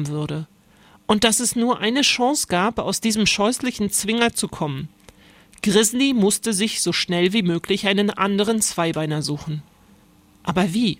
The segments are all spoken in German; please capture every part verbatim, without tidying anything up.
kommen würde. Und dass es nur eine Chance gab, aus diesem scheußlichen Zwinger zu kommen. Grizzly musste sich so schnell wie möglich einen anderen Zweibeiner suchen. Aber wie?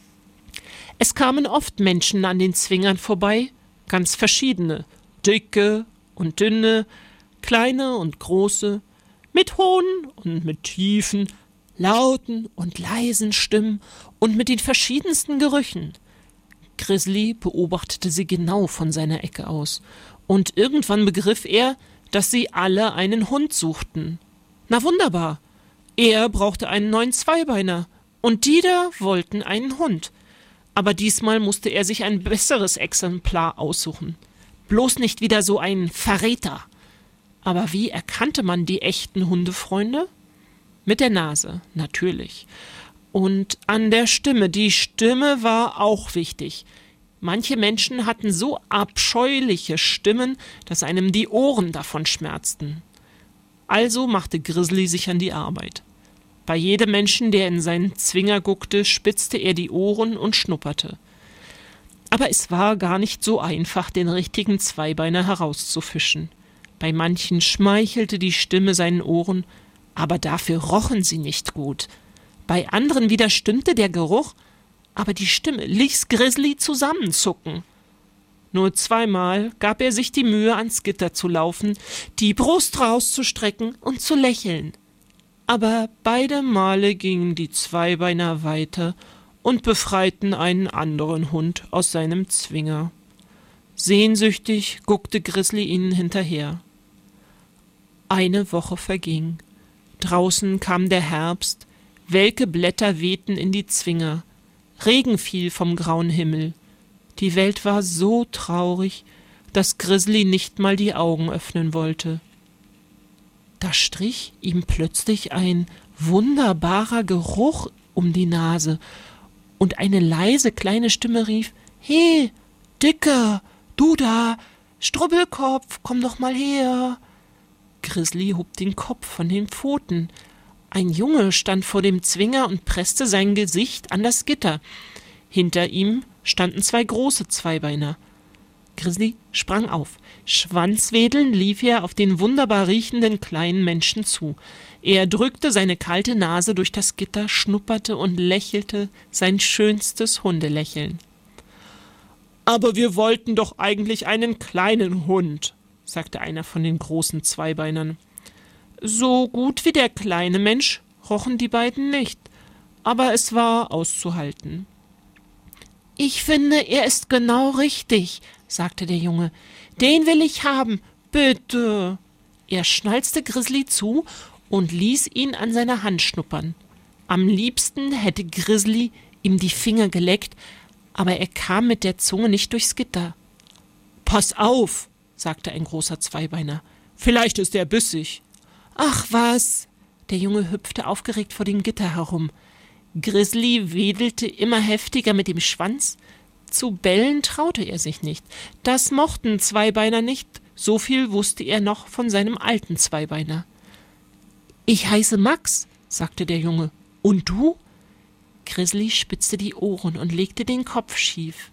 Es kamen oft Menschen an den Zwingern vorbei, ganz verschiedene, dicke und dünne, kleine und große, mit hohen und mit tiefen, lauten und leisen Stimmen und mit den verschiedensten Gerüchen. Grizzly beobachtete sie genau von seiner Ecke aus, und irgendwann begriff er, dass sie alle einen Hund suchten. Na wunderbar, er brauchte einen neuen Zweibeiner, und die da wollten einen Hund. Aber diesmal musste er sich ein besseres Exemplar aussuchen. Bloß nicht wieder so ein Verräter. Aber wie erkannte man die echten Hundefreunde? Mit der Nase, natürlich. Und an der Stimme. Die Stimme war auch wichtig. Manche Menschen hatten so abscheuliche Stimmen, dass einem die Ohren davon schmerzten. Also machte Grizzly sich an die Arbeit. Bei jedem Menschen, der in seinen Zwinger guckte, spitzte er die Ohren und schnupperte. Aber es war gar nicht so einfach, den richtigen Zweibeiner herauszufischen. Bei manchen schmeichelte die Stimme seinen Ohren, aber dafür rochen sie nicht gut. Bei anderen wieder stimmte der Geruch, aber die Stimme ließ Grizzly zusammenzucken. Nur zweimal gab er sich die Mühe, ans Gitter zu laufen, die Brust rauszustrecken und zu lächeln. Aber beide Male gingen die Zweibeiner weiter und befreiten einen anderen Hund aus seinem Zwinger. Sehnsüchtig guckte Grizzly ihnen hinterher. Eine Woche verging. Draußen kam der Herbst, welke Blätter wehten in die Zwinger, Regen fiel vom grauen Himmel. Die Welt war so traurig, dass Grizzly nicht mal die Augen öffnen wollte. Da strich ihm plötzlich ein wunderbarer Geruch um die Nase, und eine leise kleine Stimme rief: »He, Dicker, du da, Strubbelkopf, komm doch mal her!« Grizzly hob den Kopf von den Pfoten. Ein Junge stand vor dem Zwinger und presste sein Gesicht an das Gitter. Hinter ihm standen zwei große Zweibeiner. Grizzly sprang auf. Schwanzwedelnd lief er auf den wunderbar riechenden kleinen Menschen zu. Er drückte seine kalte Nase durch das Gitter, schnupperte und lächelte sein schönstes Hundelächeln. »Aber wir wollten doch eigentlich einen kleinen Hund«, sagte einer von den großen Zweibeinern. So gut wie der kleine Mensch rochen die beiden nicht, aber es war auszuhalten. »Ich finde, er ist genau richtig«, sagte der Junge. »Den will ich haben, bitte.« Er schnalzte Grizzly zu und ließ ihn an seiner Hand schnuppern. Am liebsten hätte Grizzly ihm die Finger geleckt, aber er kam mit der Zunge nicht durchs Gitter. »Pass auf«, sagte ein großer Zweibeiner. »Vielleicht ist er bissig.« »Ach was!« Der Junge hüpfte aufgeregt vor dem Gitter herum. Grizzly wedelte immer heftiger mit dem Schwanz. Zu bellen traute er sich nicht. Das mochten Zweibeiner nicht, so viel wusste er noch von seinem alten Zweibeiner. »Ich heiße Max«, sagte der Junge. »Und du?« Grizzly spitzte die Ohren und legte den Kopf schief.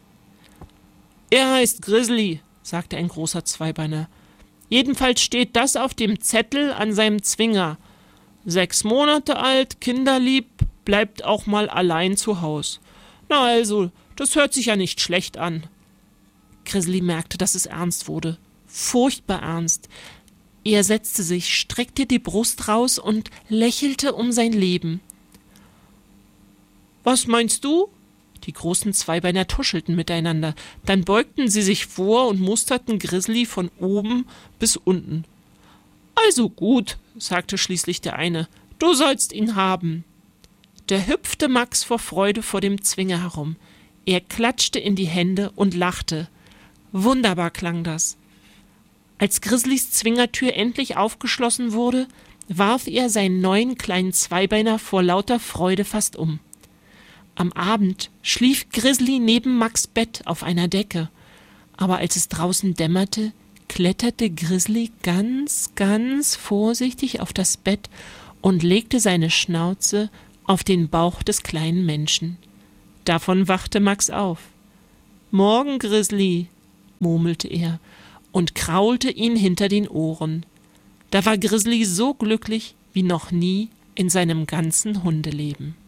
»Er heißt Grizzly«, sagte ein großer Zweibeiner. »Jedenfalls steht das auf dem Zettel an seinem Zwinger. Sechs Monate alt, kinderlieb, bleibt auch mal allein zu Haus. Na also, das hört sich ja nicht schlecht an.« Grizzly merkte, dass es ernst wurde. Furchtbar ernst. Er setzte sich, streckte die Brust raus und lächelte um sein Leben. »Was meinst du?« Die großen Zweibeiner tuschelten miteinander. Dann beugten sie sich vor und musterten Grizzly von oben bis unten. »Also gut«, sagte schließlich der eine, »du sollst ihn haben.« Da hüpfte Max vor Freude vor dem Zwinger herum. Er klatschte in die Hände und lachte. Wunderbar klang das. Als Grizzlys Zwingertür endlich aufgeschlossen wurde, warf er seinen neuen kleinen Zweibeiner vor lauter Freude fast um. Am Abend schlief Grizzly neben Max' Bett auf einer Decke. Aber als es draußen dämmerte, kletterte Grizzly ganz, ganz vorsichtig auf das Bett und legte seine Schnauze auf den Bauch des kleinen Menschen. Davon wachte Max auf. »Morgen, Grizzly.« murmelte er und kraulte ihn hinter den Ohren. Da war Grizzly so glücklich wie noch nie in seinem ganzen Hundeleben.